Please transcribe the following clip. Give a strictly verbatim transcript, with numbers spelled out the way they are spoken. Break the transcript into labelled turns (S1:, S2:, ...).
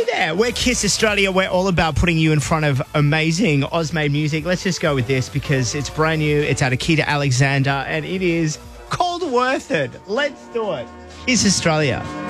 S1: Hey there, we're Kiss Australia. We're all about putting you in front of amazing Oz-made music. Let's just go with this because it's brand new. It's out of Keita Alexander and it is called Worth It. Let's do it. Kiss Australia.